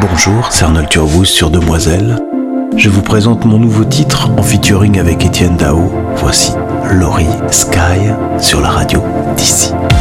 Bonjour, c'est Arnold Turbouz sur Demoiselle. Je vous présente mon nouveau titre en featuring avec Etienne Dao. Voici Laurie Sky sur la radio d'ici.